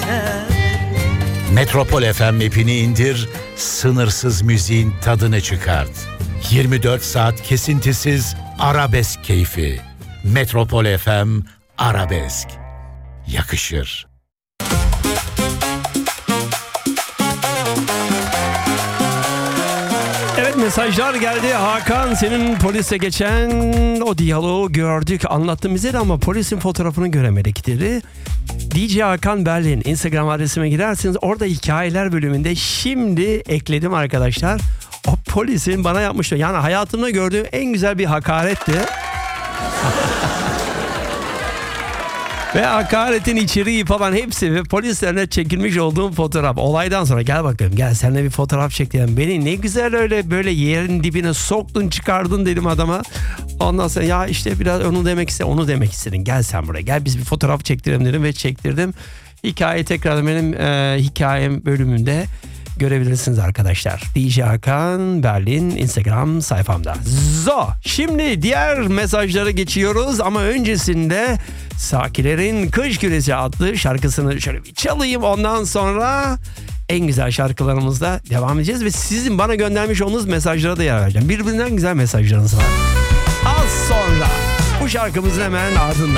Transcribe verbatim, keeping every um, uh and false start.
geçer. Metropol F M app'ini indir, sınırsız müziğin tadını çıkart. yirmi dört saat kesintisiz arabesk keyfi. Metropol F M Arabesk. Yakışır. Evet, mesajlar geldi. Hakan, senin polise geçen o diyaloğu gördük, anlattın bize de ama polisin fotoğrafını göremedik dedi. D J Hakan Berlin Instagram adresime gidersiniz. Orada hikayeler bölümünde şimdi ekledim arkadaşlar. O polisin bana yapmıştı. Yani hayatımda gördüğüm en güzel bir hakaretti. Ve hakaretin içeriği falan hepsi ve polislerine çekilmiş olduğum fotoğraf. Olaydan sonra gel bakalım, gel seninle bir fotoğraf çekelim. Beni ne güzel öyle böyle yerin dibine soktun çıkardın dedim adama. Ondan sonra ya işte biraz onu demek istedim, onu demek istedin. Gel sen buraya, gel biz bir fotoğraf çektirelim dedim ve çektirdim. Hikaye tekrar benim e, hikayem bölümünde görebilirsiniz arkadaşlar. D J Hakan Berlin Instagram sayfamda. Zo. Şimdi diğer mesajlara geçiyoruz ama öncesinde Sakiler'in Kış Küresi adlı şarkısını şöyle bir çalayım. Ondan sonra en güzel şarkılarımızla devam edeceğiz ve sizin bana göndermiş olduğunuz mesajlara da yer vereceğim. Birbirinden güzel mesajlarınız var. Az sonra bu şarkımızın hemen ardından.